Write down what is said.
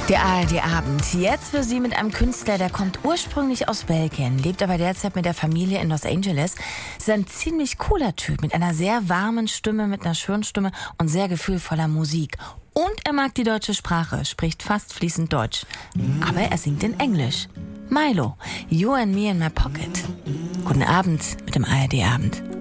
Der ARD-Abend. Jetzt für Sie mit einem Künstler, der kommt ursprünglich aus Belgien, lebt aber derzeit mit der Familie in Los Angeles. Ist ein ziemlich cooler Typ mit einer sehr warmen Stimme, mit einer schönen Stimme und sehr gefühlvoller Musik. Und er mag die deutsche Sprache, spricht fast fließend Deutsch. Aber er singt in Englisch. Milo, You and Me in My Pocket. Guten Abend mit dem ARD-Abend.